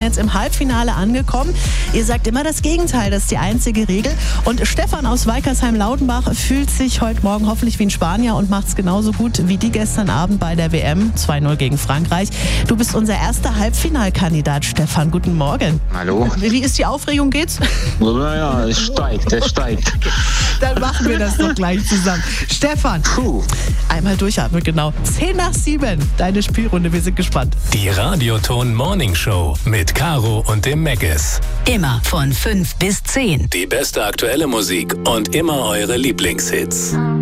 jetzt im Halbfinale angekommen. Ihr sagt immer das Gegenteil, das ist die einzige Regel. Und Stefan aus Weikersheim-Lautenbach fühlt sich heute Morgen hoffentlich wie ein Spanier und macht es genauso gut wie die gestern Abend bei der WM. 2-0 gegen Frankreich. Du bist unser erster Halbfinalkandidat, Stefan. Guten Morgen. Hallo. Wie ist die Aufregung? Geht's? Naja, es steigt. Dann machen wir das doch gleich zusammen. Stefan, einmal durchatmen, genau. 10:07, deine Spielrunde, wir sind gespannt. Die Radioton Morning Show mit Caro und dem Meggis. Immer von 5 bis 10. Die beste aktuelle Musik und immer eure Lieblingshits.